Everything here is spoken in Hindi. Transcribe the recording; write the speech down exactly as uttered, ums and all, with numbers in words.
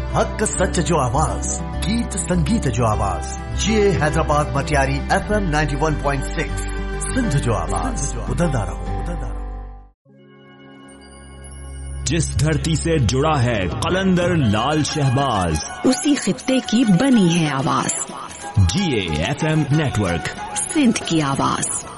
हक सच जो आवाज, गीत संगीत जो आवाज, ये Hyderabad Matiari F M ninety one point six, Sindh जो आवाज, उदंदा रहो, उदंदा रहो। जिस धरती से जुड़ा है कलंदर लाल शहबाज, उसी खित्ते की बनी है आवाज। जी A F M network, Sindh की आवाज।